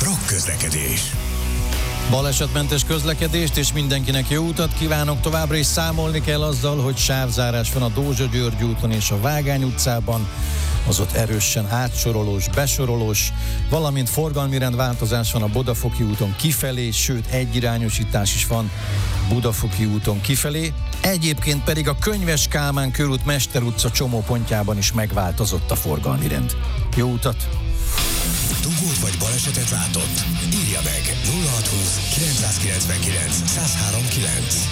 Rock közlekedés. Balesetmentes közlekedést és mindenkinek jó utat kívánok. Továbbra is számolni kell azzal, hogy sávzárás van a Dózsa-György úton és a Vágány utcában, az ott erősen átsorolós, besorolós, valamint forgalmi rendváltozás van a Bodafoki úton kifelé, sőt egyirányosítás is van Budafoki úton kifelé. Egyébként pedig a Könyves Kálmán körút Mester utca csomópontjában is megváltozott a forgalmi rend. Jó utat! Dugót vagy balesetet látott? Írja meg 0620 999 1039.